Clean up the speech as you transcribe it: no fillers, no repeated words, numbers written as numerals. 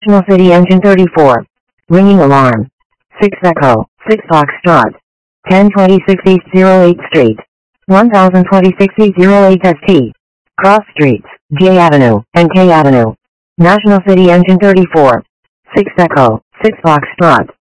National City Engine 34. Ringing alarm. 6 Echo, 6 Foxtrot. 1026 East 08th Street. 1026 East 08 ST. Cross Streets, J Avenue, and K Avenue. National City Engine 34. 6 Echo, 6 Foxtrot.